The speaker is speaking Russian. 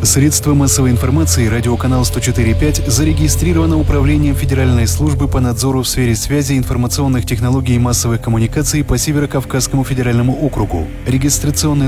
Средства массовой информации радиоканал 104.5 зарегистрировано Управлением Федеральной службы по надзору в сфере связи, информационных технологий и массовых коммуникаций по Северо-Кавказскому федеральному округу. Регистрационный